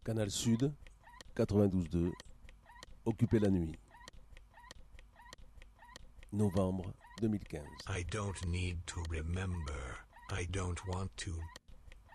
Canal Sud, 92.2, Occuper la nuit. Novembre 2015. I don't need to remember. I don't want to